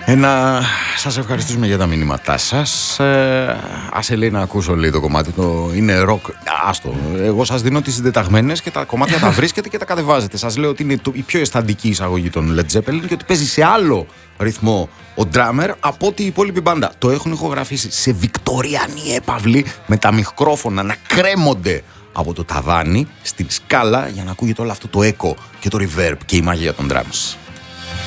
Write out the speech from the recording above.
Να σας ευχαριστήσουμε για τα μηνύματά σας. Άσε λέει να ακούσω λέει το κομμάτι, είναι ροκ. Άστο, εγώ σας δίνω τις συντεταγμένες και τα κομμάτια τα βρίσκετε και τα κατεβάζετε. Σας λέω ότι είναι η πιο αισθαντική εισαγωγή των Led Zeppelin και ότι παίζει σε άλλο ρυθμό ο drummer από ό,τι η υπόλοιπη μπάντα. Το έχουν ηχογραφήσει σε βικτοριανή έπαυλη με τα μικρόφωνα να κρέμονται από το ταβάνι στην σκάλα για να ακούγεται όλο αυτό το echo και το reverb και η μαγεία των drums.